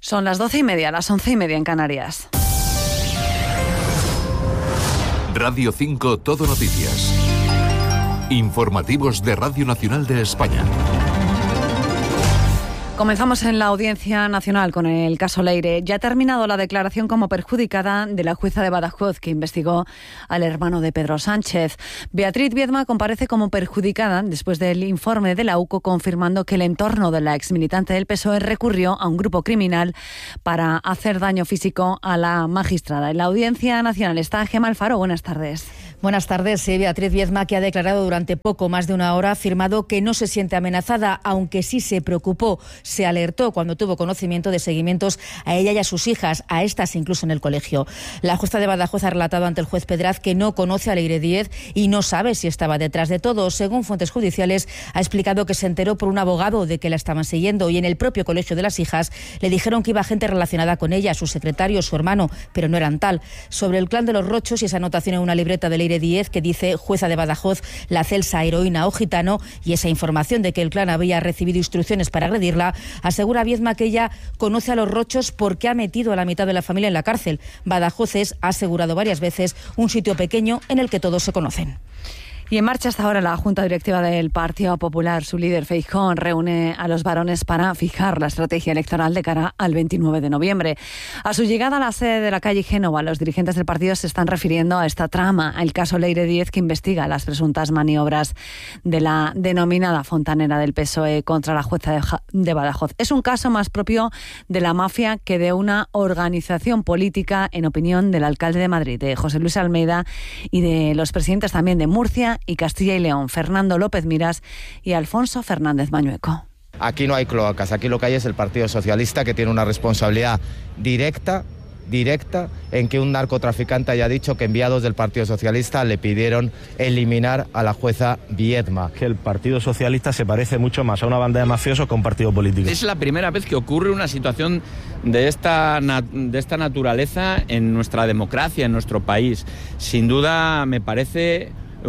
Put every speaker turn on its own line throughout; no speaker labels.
Son las 12:30, las 11:30 en Canarias.
Radio 5 Todo Noticias. Informativos de Radio Nacional de España.
Comenzamos en la Audiencia Nacional con el caso Leire. Ya ha terminado la declaración como perjudicada de la jueza de Badajoz que investigó al hermano de Pedro Sánchez. Beatriz Viedma comparece como perjudicada después del informe de la UCO confirmando que el entorno de la exmilitante del PSOE recurrió a un grupo criminal para hacer daño físico a la magistrada. En la Audiencia Nacional está Gemma Alfaro. Buenas tardes.
Buenas tardes. Sí, Beatriz Viedma, que ha declarado durante poco más de una hora, ha afirmado que no se siente amenazada, aunque sí se preocupó. Se alertó cuando tuvo conocimiento de seguimientos a ella y a sus hijas, a estas incluso en el colegio. La jueza de Badajoz ha relatado ante el juez Pedraz que no conoce a Leire Díez y no sabe si estaba detrás de todo. Según fuentes judiciales, ha explicado que se enteró por un abogado de que la estaban siguiendo y en el propio colegio de las hijas le dijeron que iba gente relacionada con ella, su secretario, su hermano, pero no eran tal. Sobre el clan de los Rochos y esa anotación en una libreta de Leire Díez que dice jueza de Badajoz, la Celsa, heroína o gitano, y esa información de que el clan había recibido instrucciones para agredirla, asegura Viedma que ella conoce a los Rochos porque ha metido a la mitad de la familia en la cárcel. Badajoz es, ha asegurado varias veces, un sitio pequeño en el que todos se conocen.
Y en marcha hasta ahora la Junta Directiva del Partido Popular. Su líder, Feijóo, reúne a los varones para fijar la estrategia electoral de cara al 29 de noviembre. A su llegada a la sede de la calle Génova, los dirigentes del partido se están refiriendo a esta trama, al caso Leire Díez, que investiga las presuntas maniobras de la denominada fontanera del PSOE contra la jueza de Badajoz. Es un caso más propio de la mafia que de una organización política, en opinión del alcalde de Madrid, de José Luis Almeida, y de los presidentes también de Murcia y Castilla y León, Fernando López Miras y Alfonso Fernández Mañueco.
Aquí no hay cloacas, aquí lo que hay es el Partido Socialista, que tiene una responsabilidad directa en que un narcotraficante haya dicho que enviados del Partido Socialista le pidieron eliminar a la jueza Viedma.
Que el Partido Socialista se parece mucho más a una banda de mafiosos que a un partido político.
Es la primera vez que ocurre una situación de esta naturaleza en nuestra democracia, en nuestro país. Sin duda me parece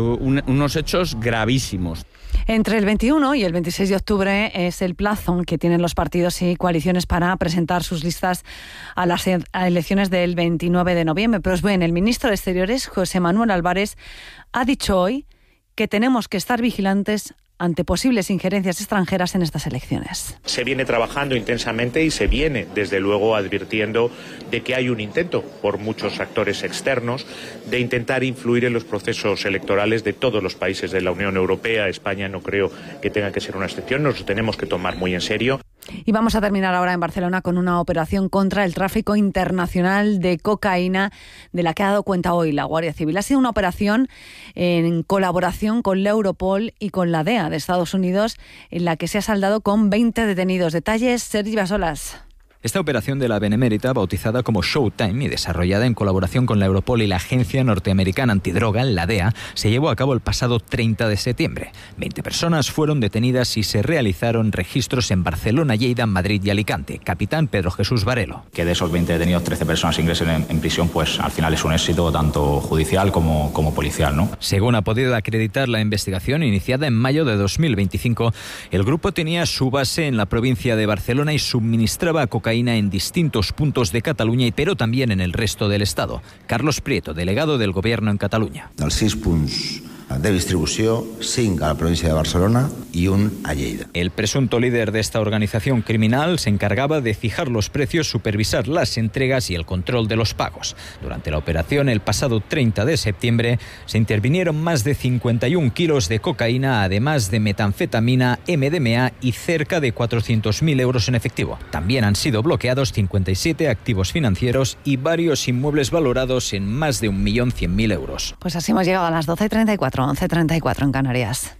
unos hechos gravísimos.
Entre el 21 y el 26 de octubre es el plazo que tienen los partidos y coaliciones para presentar sus listas a las elecciones del 29 de noviembre. Pues bien, el ministro de Exteriores, José Manuel Álvarez, ha dicho hoy que tenemos que estar vigilantes ante posibles injerencias extranjeras en estas elecciones.
Se viene trabajando intensamente y se viene, desde luego, advirtiendo de que hay un intento por muchos actores externos de intentar influir en los procesos electorales de todos los países de la Unión Europea. España no creo que tenga que ser una excepción, nos lo tenemos que tomar muy en serio.
Y vamos a terminar ahora en Barcelona con una operación contra el tráfico internacional de cocaína de la que ha dado cuenta hoy la Guardia Civil. Ha sido una operación en colaboración con la Europol y con la DEA de Estados Unidos, en la que se ha saldado con 20 detenidos. Detalles, Sergi Basolas.
Esta operación de la Benemérita, bautizada como Showtime y desarrollada en colaboración con la Europol y la Agencia Norteamericana Antidroga, la DEA, se llevó a cabo el pasado 30 de septiembre. 20 personas fueron detenidas y se realizaron registros en Barcelona, Lleida, Madrid y Alicante. Capitán Pedro Jesús Varelo.
Que de esos 20 detenidos, 13 personas ingresen en prisión, pues al final es un éxito tanto judicial como policial, ¿no?
Según ha podido acreditar la investigación iniciada en mayo de 2025, el grupo tenía su base en la provincia de Barcelona y suministraba cocaína en distintos puntos de Cataluña, pero también en el resto del Estado. Carlos Prieto, delegado del Gobierno en Cataluña.
Dels 6 punts de distribució, 5 a la provincia de Barcelona y 1 a Lleida.
El presunto líder de esta organización criminal se encargaba de fijar los precios, supervisar las entregas y el control de los pagos. Durante la operación, el pasado 30 de septiembre, se intervinieron más de 51 kilos de cocaína, además de metanfetamina, MDMA y cerca de 400.000 euros en efectivo. También han sido bloqueados 57 activos financieros y varios inmuebles valorados en más de 1.100.000 euros.
Pues así hemos llegado a las 12:34. 11:34 en Canarias.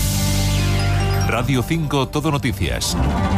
Radio 5 Todo Noticias.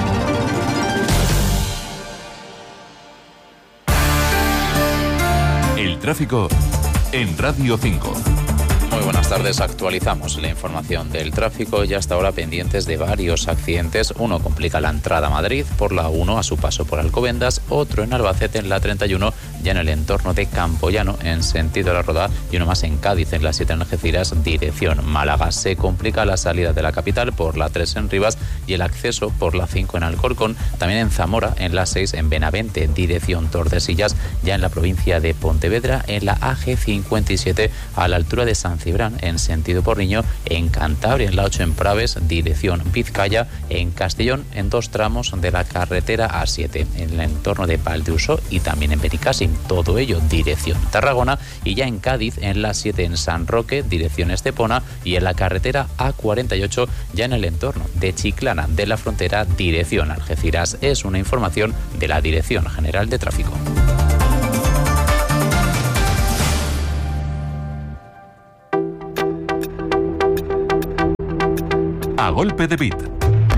El tráfico en Radio 5.
Muy buenas tardes, actualizamos la información del tráfico y hasta ahora pendientes de varios accidentes. Uno complica la entrada a Madrid por la 1 a su paso por Alcobendas, otro en Albacete en la 31 ya en el entorno de Campoyano, en sentido de La Roda, y uno más en Cádiz, en la 7 en Algeciras, dirección Málaga. Se complica la salida de la capital por la 3 en Rivas y el acceso por la 5 en Alcorcón, también en Zamora, en la 6 en Benavente, dirección Tordesillas, ya en la provincia de Pontevedra, en la AG57 a la altura de San Cibrán, en sentido Porriño, en Cantabria, en la 8 en Praves, dirección Vizcaya, en Castellón, en 2 tramos de la carretera A7, en el entorno de Valdeusó y también en Benicàssim, todo ello dirección Tarragona, y ya en Cádiz, en la 7 en San Roque, dirección Estepona, y en la carretera A48, ya en el entorno de Chiclana de la Frontera, dirección Algeciras. Es una información de la Dirección General de Tráfico.
A golpe de beat.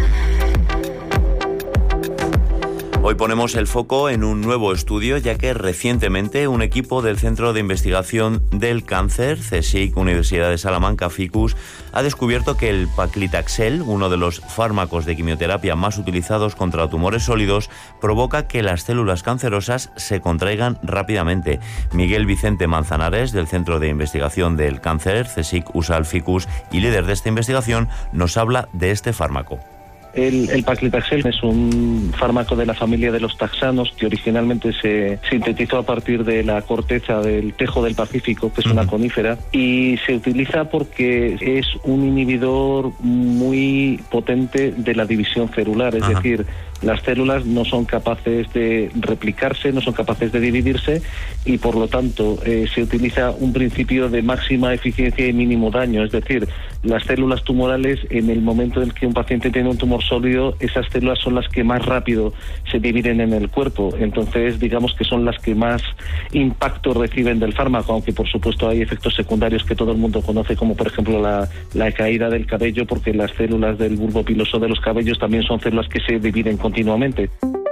Hoy ponemos el foco en un nuevo estudio, ya que recientemente un equipo del Centro de Investigación del Cáncer, CSIC, Universidad de Salamanca, Ficus, ha descubierto que el paclitaxel, uno de los fármacos de quimioterapia más utilizados contra tumores sólidos, provoca que las células cancerosas se contraigan rápidamente. Miguel Vicente Manzanares, del Centro de Investigación del Cáncer, CSIC, USAL, Ficus, y líder de esta investigación, nos habla de este fármaco.
El paclitaxel es un fármaco de la familia de los taxanos que originalmente se sintetizó a partir de la corteza del tejo del Pacífico, que es una conífera, y se utiliza porque es un inhibidor muy potente de la división celular, es decir, las células no son capaces de replicarse, no son capaces de dividirse, y por lo tanto se utiliza un principio de máxima eficiencia y mínimo daño, es decir, las células tumorales, en el momento en que un paciente tiene un tumor sólido, esas células son las que más rápido se dividen en el cuerpo, entonces digamos que son las que más impacto reciben del fármaco, aunque por supuesto hay efectos secundarios que todo el mundo conoce, como por ejemplo la caída del cabello, porque las células del bulbo piloso de los cabellos también son células que se dividen continuamente.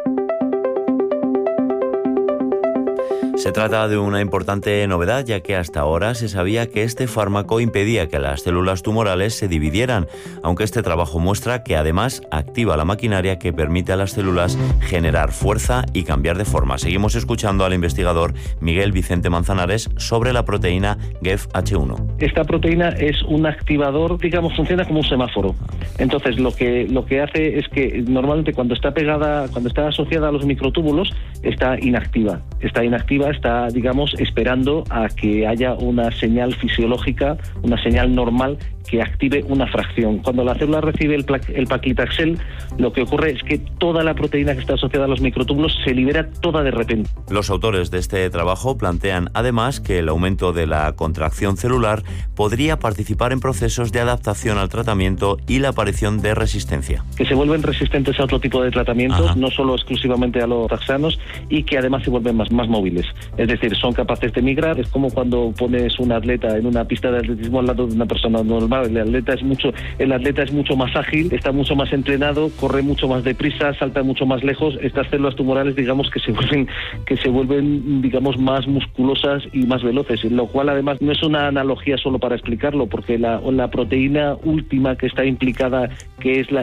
Se trata de una importante novedad, ya que hasta ahora se sabía que este fármaco impedía que las células tumorales se dividieran, aunque este trabajo muestra que además activa la maquinaria que permite a las células generar fuerza y cambiar de forma. Seguimos escuchando al investigador Miguel Vicente Manzanares sobre la proteína GEF-H1.
Esta proteína es un activador, digamos, funciona como un semáforo. Entonces, lo que hace es que normalmente cuando está asociada a los microtúbulos, está inactiva, está, digamos, esperando a que haya una señal fisiológica, una señal normal que active una fracción. Cuando la célula recibe el paclitaxel, lo que ocurre es que toda la proteína que está asociada a los microtúbulos se libera toda de repente.
Los autores de este trabajo plantean además que el aumento de la contracción celular podría participar en procesos de adaptación al tratamiento y la aparición de resistencia.
Que se vuelven resistentes a otro tipo de tratamientos, no solo exclusivamente a los taxanos, y que además se vuelven más móviles. Es decir, son capaces de migrar. Es como cuando pones un atleta en una pista de atletismo al lado de una persona normal. El atleta es mucho más ágil, está mucho más entrenado, corre mucho más deprisa, salta mucho más lejos. Estas células tumorales, digamos, que se vuelven digamos, más musculosas y más veloces, lo cual además no es una analogía solo para explicarlo, porque la proteína última que está implicada, que es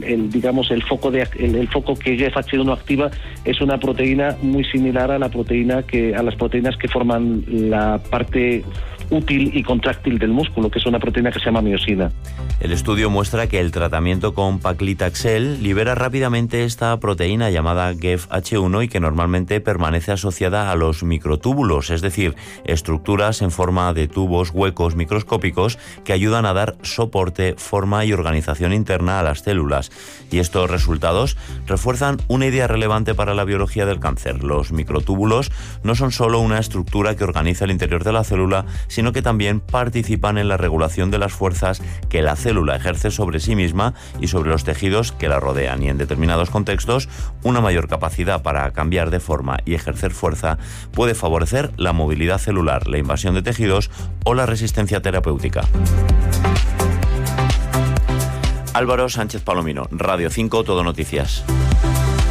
el foco que GEF-H1 activa, es una proteína muy similar a las proteínas que forman la parte útil y contráctil del músculo, que es una proteína que se llama miosina.
El estudio muestra que el tratamiento con paclitaxel libera rápidamente esta proteína llamada GEF-H1 y que normalmente permanece asociada a los microtúbulos, es decir, estructuras en forma de tubos huecos microscópicos que ayudan a dar soporte, forma y organización interna a las células. Y estos resultados refuerzan una idea relevante para la biología del cáncer. Los microtúbulos no son solo una estructura que organiza el interior de la célula, sino que también participan en la regulación de las fuerzas que la célula ejerce sobre sí misma y sobre los tejidos que la rodean, y en determinados contextos una mayor capacidad para cambiar de forma y ejercer fuerza puede favorecer la movilidad celular, la invasión de tejidos o la resistencia terapéutica. Álvaro Sánchez Palomino, Radio 5, Todo Noticias.